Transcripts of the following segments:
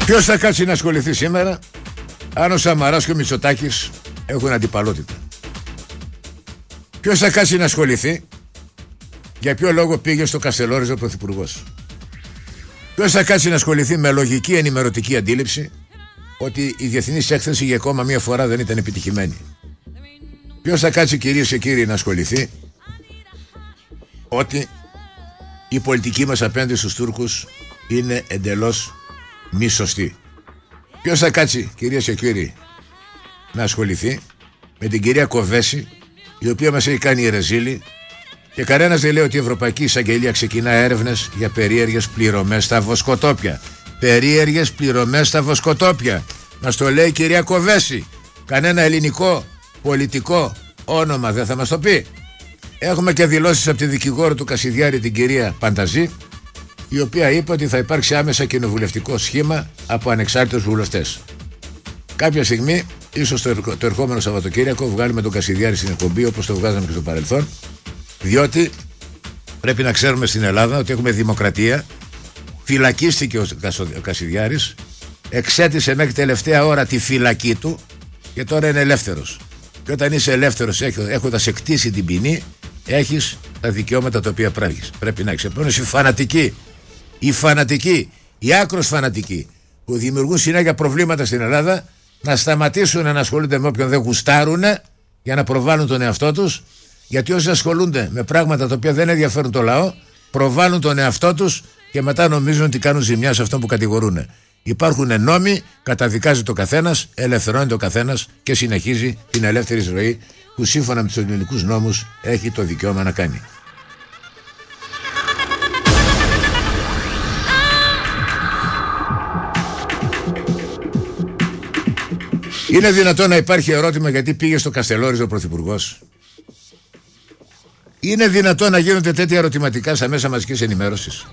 Ποιος θα κάτσει να ασχοληθεί σήμερα αν ο Σαμαράς και ο Μητσοτάκης έχουν αντιπαλότητα? Ποιος θα κάτσει να ασχοληθεί για ποιο λόγο πήγε στο Καστελόριζο ο Πρωθυπουργός? Ποιος θα κάτσει να ασχοληθεί με λογική ενημερωτική αντίληψη ότι η διεθνής έκθεση για ακόμα μία φορά δεν ήταν επιτυχημένη? Ποιος θα κάτσει, κυρίες και κύριοι, να ασχοληθεί ότι η πολιτική μας απέναντι στους Τούρκους είναι εντελώς μη σωστή? Ποιος θα κάτσει, κυρίες και κύριοι, να ασχοληθεί με την κυρία Κοβέση, η οποία μας έχει κάνει ρεζίλη, και κανένας δεν λέει ότι η Ευρωπαϊκή Εισαγγελία ξεκινά έρευνες για περίεργες πληρωμές στα βοσκοτόπια? Περίεργες πληρωμές στα βοσκοτόπια. Μας το λέει η κυρία Κοβέση. Κανένα ελληνικό πολιτικό όνομα δεν θα μας το πει. Έχουμε και δηλώσεις από τη δικηγόρο του Κασιδιάρη, την κυρία Πανταζή, η οποία είπε ότι θα υπάρξει άμεσα κοινοβουλευτικό σχήμα από ανεξάρτητους βουλευτές. Κάποια στιγμή, ίσως το ερχόμενο Σαββατοκύριακο, βγάλουμε τον Κασιδιάρη στην εκπομπή όπως το βγάζαμε και στο παρελθόν, διότι πρέπει να ξέρουμε στην Ελλάδα ότι έχουμε δημοκρατία. Φυλακίστηκε ο Κασιδιάρης, εξέτησε μέχρι τελευταία ώρα τη φυλακή του και τώρα είναι ελεύθερος. Και όταν είσαι ελεύθερος, έχοντας εκτίσει την ποινή, έχεις τα δικαιώματα τα οποία πρέπει να έχεις. Επομένως, οι φανατικοί, οι άκρως φανατικοί που δημιουργούν συνέχεια προβλήματα στην Ελλάδα, να σταματήσουν να ασχολούνται με όποιον δεν γουστάρουν για να προβάλλουν τον εαυτό τους, γιατί όσοι ασχολούνται με πράγματα τα οποία δεν ενδιαφέρουν το λαό, προβάλλουν τον εαυτό τους και μετά νομίζουν ότι κάνουν ζημιά σε αυτόν που κατηγορούν. Υπάρχουν νόμοι, καταδικάζει το καθένας, ελευθερώνει το καθένας και συνεχίζει την ελεύθερη ζωή που σύμφωνα με τους ελληνικούς νόμους έχει το δικαίωμα να κάνει. Είναι δυνατόν να υπάρχει ερώτημα γιατί πήγε στο Καστελόριζο ο Πρωθυπουργός? Είναι δυνατόν να γίνονται τέτοια ερωτηματικά στα μέσα μαζικής ενημέρωσης?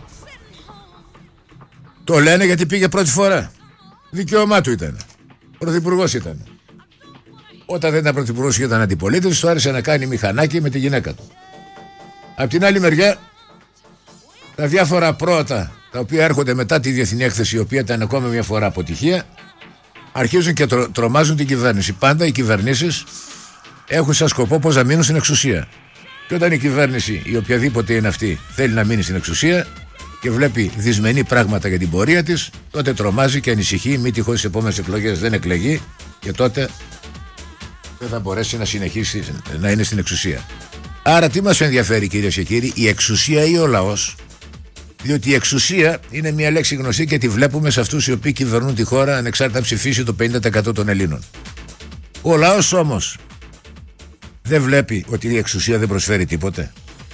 Το λένε γιατί πήγε πρώτη φορά. Δικαίωμά του ήταν. Πρωθυπουργός ήταν. Όταν δεν ήταν πρωθυπουργός και ήταν αντιπολίτης, του άρεσε να κάνει μηχανάκι με τη γυναίκα του. Απ' την άλλη μεριά, τα διάφορα πρώτα τα οποία έρχονται μετά τη διεθνή έκθεση, η οποία ήταν ακόμα μια φορά αποτυχία, αρχίζουν και τρομάζουν την κυβέρνηση. Πάντα οι κυβερνήσεις έχουν σαν σκοπό πώς να μείνουν στην εξουσία. Και όταν η κυβέρνηση, η οποιαδήποτε είναι αυτή, θέλει να μείνει στην εξουσία και βλέπει δυσμενή πράγματα για την πορεία της, τότε τρομάζει και ανησυχεί, μη τυχόν στις επόμενες εκλογές δεν εκλεγεί, και τότε δεν θα μπορέσει να συνεχίσει να είναι στην εξουσία. Άρα τι μας ενδιαφέρει, κυρίες και κύριοι, η εξουσία ή ο λαός? Διότι η εξουσία είναι μια λέξη γνωστή και τη βλέπουμε σε αυτούς οι οποίοι κυβερνούν τη χώρα ανεξάρτητα να ψηφίσει το 50% των Ελλήνων. Ο λαός όμως δεν βλέπει ότι η εξουσία δεν προσφέρει τίποτε?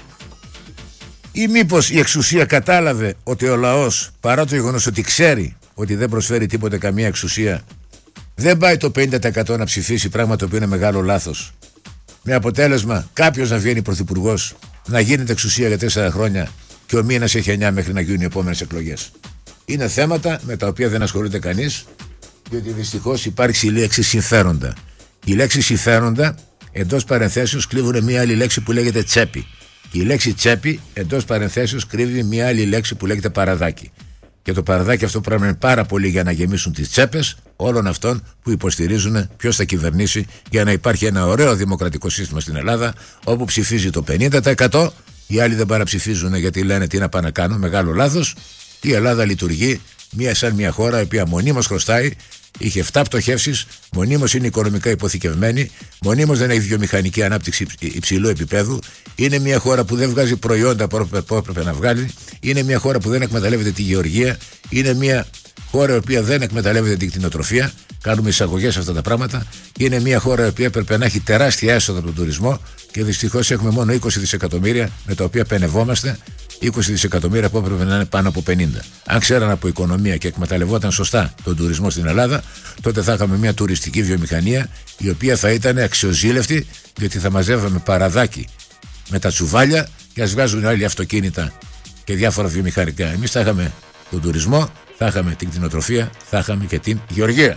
Ή μήπως η εξουσία κατάλαβε ότι ο λαός, παρά το γεγονός ότι ξέρει ότι δεν προσφέρει τίποτε καμία εξουσία, δεν πάει το 50% να ψηφίσει, πράγμα το οποίο είναι μεγάλο λάθος, με αποτέλεσμα κάποιος να βγαίνει πρωθυπουργός, να γίνεται εξουσία για 4 χρόνια και ο μήνας έχει 9 μέχρι να γίνουν οι επόμενες εκλογές? Είναι θέματα με τα οποία δεν ασχολείται κανείς, διότι δυστυχώς υπάρχει η λέξη συμφέροντα. Η λέξη συμφέροντα εντός παρενθέσεως κρύβουν μια άλλη λέξη που λέγεται τσέπη. Η λέξη τσέπη εντός παρενθέσεως κρύβει μια άλλη λέξη που λέγεται παραδάκι. Και το παραδάκι αυτό πρέπει να είναι πάρα πολύ για να γεμίσουν τις τσέπες όλων αυτών που υποστηρίζουν ποιος θα κυβερνήσει, για να υπάρχει ένα ωραίο δημοκρατικό σύστημα στην Ελλάδα, όπου ψηφίζει το 50%, οι άλλοι δεν παραψηφίζουν γιατί λένε τι να πάνε να κάνουν, μεγάλο λάθος. Η Ελλάδα λειτουργεί σαν μια χώρα η οποία μονίμως χρωστάει, είχε 7 πτωχεύσεις, μονίμως είναι οικονομικά υποθηκευμένη, μονίμως δεν έχει βιομηχανική ανάπτυξη υψηλού επίπεδου, είναι μια χώρα που δεν βγάζει προϊόντα που έπρεπε να βγάλει, είναι μια χώρα που δεν εκμεταλλεύεται τη γεωργία, είναι μια χώρα η οποία δεν εκμεταλλεύεται την κτηνοτροφία, κάνουμε εισαγωγές σε αυτά τα πράγματα, είναι μια χώρα η οποία έπρεπε να έχει τεράστια έσοδα από τον τουρισμό και δυστυχώς έχουμε μόνο 20 δισεκατομμύρια με τα οποία πενευόμαστε, 20 δισεκατομμύρια που έπρεπε να είναι πάνω από 50. Αν ξέραν από οικονομία και εκμεταλλευόταν σωστά τον τουρισμό στην Ελλάδα, τότε θα είχαμε μια τουριστική βιομηχανία η οποία θα ήταν αξιοζήλευτη, διότι θα μαζεύαμε παραδάκι με τα τσουβάλια και ας βγάζουν άλλοι αυτοκίνητα και διάφορα βιομηχανικά. Εμείς θα είχαμε τον τουρισμό, θα είχαμε την κτηνοτροφία, θα είχαμε και την γεωργία.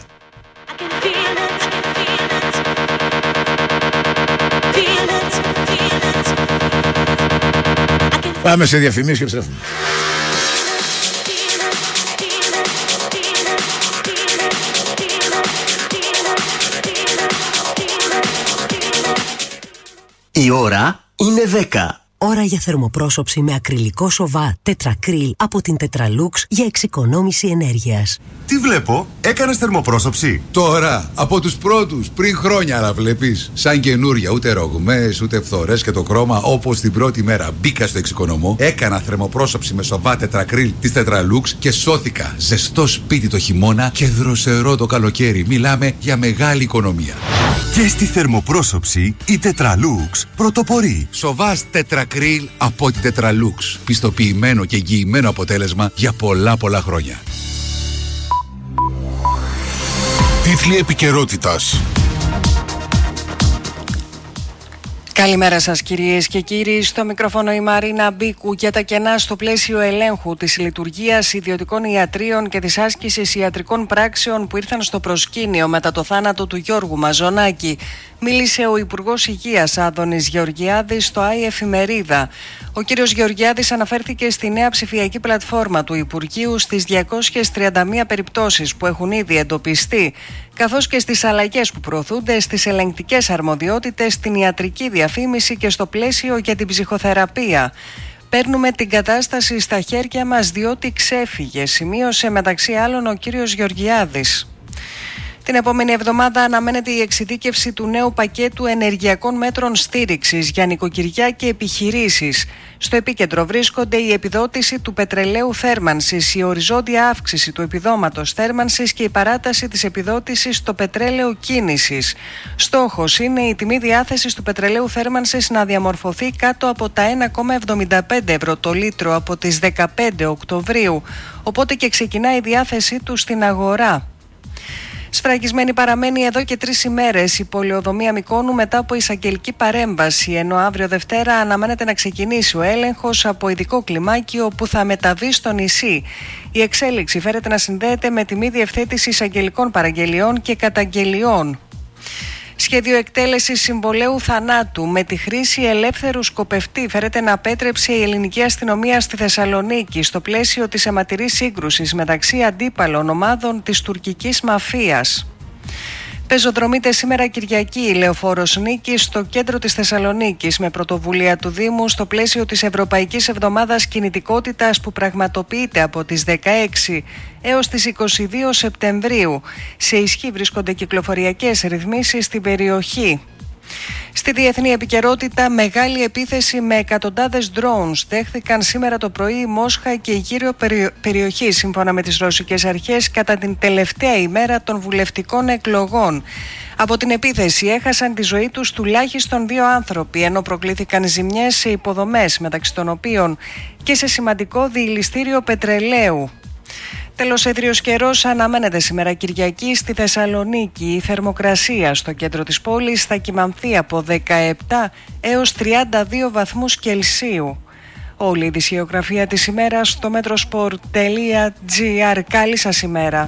Πάμε σε διαφημίσεις και επιστρέφουμε. Η ώρα είναι 10. Ώρα για θερμοπρόσωψη με ακριλικό σοβά τετρακρίλ από την Tetralux για εξοικονόμηση ενέργειας. Τι βλέπω, έκανες θερμοπρόσωψη? Τώρα, από τους πρώτους, πριν χρόνια, αλλά βλέπεις. Σαν καινούρια, ούτε ρογμές, ούτε φθορές και το χρώμα, όπως την πρώτη μέρα μπήκα στο εξοικονομώ. Έκανα θερμοπρόσωψη με σοβά τετρακρίλ της Tetralux και σώθηκα. Ζεστό σπίτι το χειμώνα και δροσερό το καλοκαίρι. Μιλάμε για μεγάλη οικονομία. Και στη θερμοπρόσωψη η Tetralux πρωτοπορεί. Σοβάς τετρακρίλ από την Tetralux. Πιστοποιημένο και εγγυημένο αποτέλεσμα για πολλά χρόνια. Τίτλοι επικαιρότητας. Καλημέρα σας κυρίες και κύριοι, στο μικρόφωνο η Μαρίνα Μπίκου. Για τα κενά στο πλαίσιο ελέγχου της λειτουργίας ιδιωτικών ιατρίων και της άσκησης ιατρικών πράξεων που ήρθαν στο προσκήνιο μετά το θάνατο του Γιώργου Μαζονάκη, μίλησε ο Υπουργός Υγείας Άδωνης Γεωργιάδης στο ΆΗ Εφημερίδα. Ο κύριος Γεωργιάδης αναφέρθηκε στη νέα ψηφιακή πλατφόρμα του Υπουργείου στις 231 περιπτώσεις που έχουν ήδη εντοπιστεί, καθώς και στις αλλαγές που προωθούνται στις ελεγκτικές αρμοδιότητες, στην ιατρική διαφήμιση και στο πλαίσιο για την ψυχοθεραπεία. Παίρνουμε την κατάσταση στα χέρια μας διότι ξέφυγε, σημείωσε μεταξύ άλλων ο κύριος Γεωργιάδης. Την επόμενη εβδομάδα αναμένεται η εξειδίκευση του νέου πακέτου ενεργειακών μέτρων στήριξης για νοικοκυριά και επιχειρήσεις. Στο επίκεντρο βρίσκονται η επιδότηση του πετρελαίου θέρμανσης, η οριζόντια αύξηση του επιδόματος θέρμανσης και η παράταση της επιδότησης στο πετρέλαιο κίνησης. Στόχος είναι η τιμή διάθεσης του πετρελαίου θέρμανσης να διαμορφωθεί κάτω από τα 1,75 ευρώ το λίτρο από τις 15 Οκτωβρίου, οπότε και ξεκινάει η διάθεσή του στην αγορά. Σφραγισμένη παραμένει εδώ και 3 ημέρες η πολεοδομία Μυκόνου μετά από εισαγγελική παρέμβαση, ενώ αύριο Δευτέρα αναμένεται να ξεκινήσει ο έλεγχος από ειδικό κλιμάκιο που θα μεταβεί στο νησί. Η εξέλιξη φέρεται να συνδέεται με τη μη διευθέτηση εισαγγελικών παραγγελιών και καταγγελιών. Σχέδιο εκτέλεσης συμβολαίου θανάτου με τη χρήση ελεύθερου σκοπευτή φέρεται να απέτρεψε η ελληνική αστυνομία στη Θεσσαλονίκη στο πλαίσιο της αιματηρής σύγκρουσης μεταξύ αντίπαλων ομάδων της τουρκικής μαφίας. Πεζοδρομείται σήμερα Κυριακή η λεωφόρος Νίκης στο κέντρο της Θεσσαλονίκης με πρωτοβουλία του Δήμου στο πλαίσιο της Ευρωπαϊκής Εβδομάδας Κινητικότητας που πραγματοποιείται από τις 16 έως τις 22 Σεπτεμβρίου. Σε ισχύ βρίσκονται κυκλοφοριακές ρυθμίσεις στην περιοχή. Στη διεθνή επικαιρότητα, μεγάλη επίθεση με εκατοντάδες drones δέχθηκαν σήμερα το πρωί η Μόσχα και η γύρω περιοχή, σύμφωνα με τις ρωσικές αρχές, κατά την τελευταία ημέρα των βουλευτικών εκλογών. Από την επίθεση έχασαν τη ζωή τους τουλάχιστον 2 άνθρωποι, ενώ προκλήθηκαν ζημιές σε υποδομές, μεταξύ των οποίων και σε σημαντικό διηλιστήριο πετρελαίου. Τέλος, έθριος καιρός αναμένεται σήμερα Κυριακή στη Θεσσαλονίκη. Η θερμοκρασία στο κέντρο της πόλης θα κυμανθεί από 17 έως 32 βαθμούς Κελσίου. Όλη η ειδησιογραφία της ημέρας στο metrosport.gr. Καλή σας ημέρα.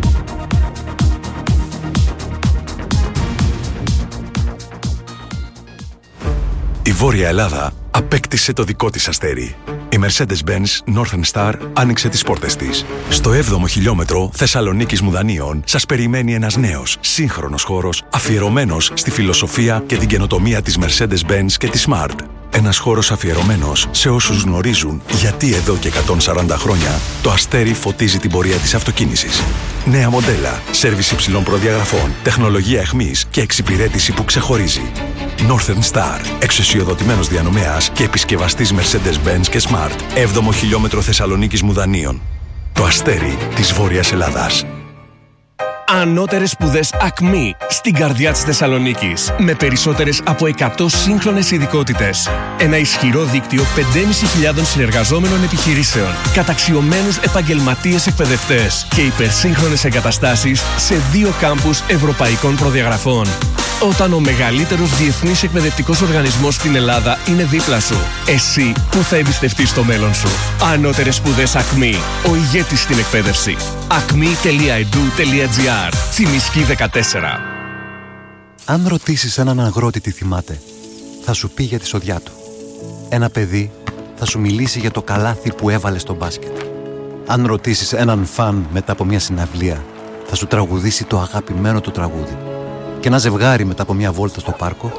Η Βόρεια Ελλάδα απέκτησε το δικό της αστέρι. Η Mercedes-Benz Northern Star άνοιξε τις πόρτες της. Στο 7ο χιλιόμετρο Θεσσαλονίκης Μουδανίων σας περιμένει ένας νέος, σύγχρονος χώρος αφιερωμένος στη φιλοσοφία και την καινοτομία της Mercedes-Benz και της Smart. Ένας χώρος αφιερωμένος σε όσους γνωρίζουν γιατί εδώ και 140 χρόνια το αστέρι φωτίζει την πορεία της αυτοκίνησης. Νέα μοντέλα, σέρβις υψηλών προδιαγραφών, τεχνολογία εχμής και εξυπηρέτηση που ξεχωρίζει. Northern Star, εξουσιοδοτημένος διανομέας και επισκευαστής Mercedes-Benz και Smart. 7ο χιλιόμετρο Θεσσαλονίκης Μουδανίων. Το αστέρι της Βόρειας Ελλάδας. Ανώτερες σπουδές ΑΚΜΗ στην καρδιά της Θεσσαλονίκης. Με περισσότερες από 100 σύγχρονες ειδικότητες. Ένα ισχυρό δίκτυο 5.500 συνεργαζόμενων επιχειρήσεων. Καταξιωμένους επαγγελματίες εκπαιδευτές. Και υπερσύγχρονες εγκαταστάσεις σε 2 κάμπους ευρωπαϊκών προδιαγραφών. Όταν ο μεγαλύτερος διεθνής εκπαιδευτικός οργανισμός στην Ελλάδα είναι δίπλα σου, εσύ που θα εμπιστευτείς το μέλλον σου. Ανώτερες σπουδές ΑΚΜΗ. Ο ηγέτης στην εκπαίδευση. acme.edu.gr. Τσιμισκή 14. Αν ρωτήσεις έναν αγρότη τι θυμάται, θα σου πει για τη σοδιά του. Ένα παιδί θα σου μιλήσει για το καλάθι που έβαλε στο μπάσκετ. Αν ρωτήσεις έναν φαν μετά από μια συναυλία, θα σου τραγουδήσει το αγαπημένο του τραγούδι. Και ένα ζευγάρι μετά από μια βόλτα στο πάρκο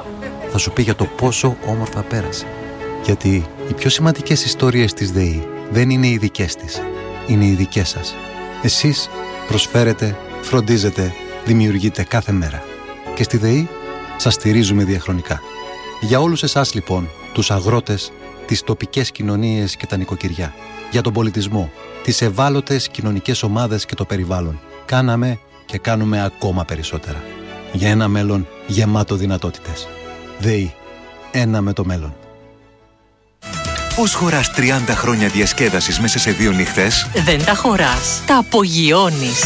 θα σου πει για το πόσο όμορφα πέρασε. Γιατί οι πιο σημαντικές ιστορίες της ΔΕΗ δεν είναι οι δικές της, είναι οι δικές σας. Εσείς προσφέρετε, φροντίζετε, δημιουργείτε κάθε μέρα. Και στη ΔΕΗ σας στηρίζουμε διαχρονικά. Για όλους εσάς λοιπόν, τους αγρότες, τις τοπικές κοινωνίες και τα νοικοκυριά, για τον πολιτισμό, τις ευάλωτες κοινωνικές ομάδες και το περιβάλλον, κάναμε και κάνουμε ακόμα περισσότερα. Για ένα μέλλον γεμάτο δυνατότητες. ΔΕΗ. Ένα με το μέλλον. Πώς χωράς 30 χρόνια διασκέδασης μέσα σε 2 νύχτες? Δεν τα χωράς. Τα απογειώνεις.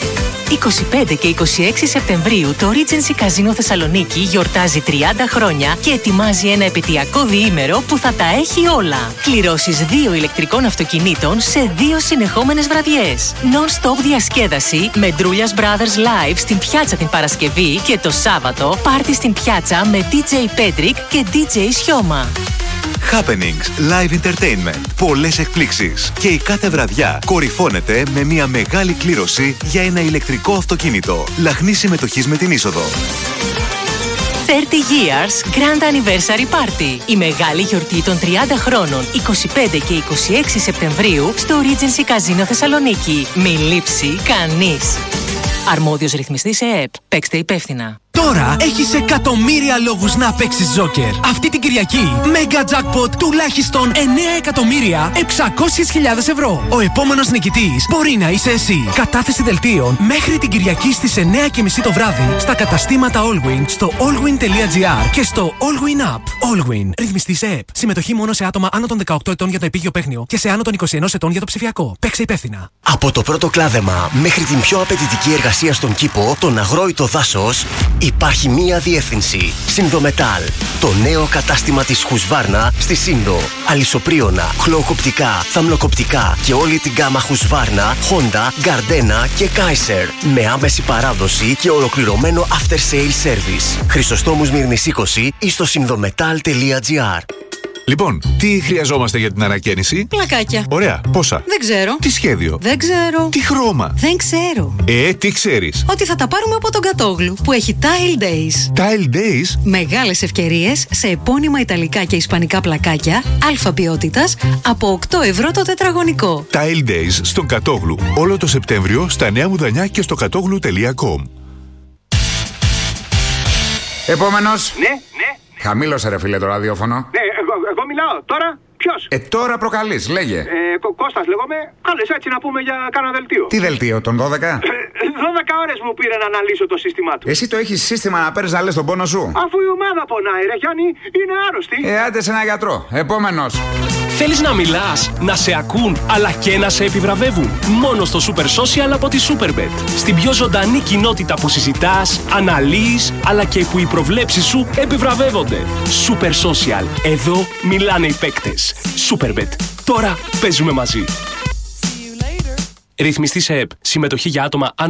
25 και 26 Σεπτεμβρίου το Regency Casino Θεσσαλονίκη γιορτάζει 30 χρόνια και ετοιμάζει ένα επαιτειακό διήμερο που θα τα έχει όλα. Κληρώσεις 2 ηλεκτρικών αυτοκινήτων σε 2 συνεχόμενες βραδιές. Non-stop διασκέδαση με Ντρούλιας Brothers Live στην Πιάτσα την Παρασκευή και το Σάββατο πάρτι στην Πιάτσα με DJ Pedrick και DJ Σιώμα. Happenings, live entertainment, πολλές εκπλήξεις και η κάθε βραδιά κορυφώνεται με μια μεγάλη κλήρωση για ένα ηλεκτρικό αυτοκίνητο. Λαχνή συμμετοχής με την είσοδο. 30 Years Grand Anniversary Party. Η μεγάλη γιορτή των 30 χρόνων 25 και 26 Σεπτεμβρίου στο Regency Casino Θεσσαλονίκη. Μην λείψει κανείς. Αρμόδιος ρυθμιστής ΕΕΠ. Παίξτε υπεύθυνα. Τώρα έχεις εκατομμύρια λόγους να παίξεις Joker. Αυτή την Κυριακή, Mega Jackpot τουλάχιστον 9.600.000 ευρώ. Ο επόμενος νικητής μπορεί να είσαι εσύ. Κατάθεση δελτίων μέχρι την Κυριακή στις 9:30 το βράδυ στα καταστήματα Allwyn, στο allwyn.gr και στο Allwyn App. Allwyn. Ρυθμιστής ΕΕΠ. Συμμετοχή μόνο σε άτομα άνω των 18 ετών για το επίγειο παίχνιο και σε άνω των 21 ετών για το ψηφιακό. Παίξε υπεύθυνα. Από το πρώτο κλάδεμα μέχρι την πιο απαιτητική εργασία στον κήπο, τον αγρό ή το δάσος, υπάρχει μία διεύθυνση. Συνδομετάλ. Το νέο κατάστημα της Husqvarna στη Σύνδο. Αλυσοπρίωνα, χλωοκοπτικά, θαμνοκοπτικά και όλη την γκάμα Husqvarna, Honda, Gardena και Kaiser. Με άμεση παράδοση και ολοκληρωμένο after sale service. Χρυσοστόμους Μύρνης 20 ή στο συνδομετάλ.gr. Λοιπόν, τι χρειαζόμαστε για την ανακαίνιση? Πλακάκια. Ωραία. Πόσα? Δεν ξέρω. Τι σχέδιο? Δεν ξέρω. Τι χρώμα? Δεν ξέρω. Τι ξέρεις? Ότι θα τα πάρουμε από τον Κατόγλου που έχει Tile Days. Tile Days? Μεγάλες ευκαιρίες σε επώνυμα ιταλικά και ισπανικά πλακάκια αλφα ποιότητας από 8 ευρώ το τετραγωνικό. Tile Days στον Κατόγλου. Όλο το Σεπτέμβριο στα Νέα Μουδανιά και στο κατόγλου.com. Επόμενος. Ναι. Χαμήλωσε ρε φίλε το ραδιόφωνο. Ναι, εγώ μιλάω. Τώρα ποιος? Τώρα προκαλείς, λέγε. Κώστας λέγομαι. Κάλες έτσι να πούμε για κάνα δελτίο. Τι δελτίο, τον 12? 12 ώρες μου πήρε να αναλύσω το σύστημά του. Εσύ το έχεις σύστημα να παίρνεις να λες τον πόνο σου? Αφού η ομάδα πονάει ρε Γιάννη, είναι άρρωστη. Άντε σε ένα γιατρό. Επόμενος. Θέλεις να μιλάς, να σε ακούν, αλλά και να σε επιβραβεύουν? Μόνο στο Super Social από τη Superbet. Στην πιο ζωντανή κοινότητα που συζητάς, αναλύεις, αλλά και που οι προβλέψεις σου επιβραβεύονται. Super Social. Εδώ μιλάνε οι παίκτες. Superbet. Τώρα παίζουμε μαζί. Ρυθμιστής ΕΕΠ. Συμμετοχή για άτομα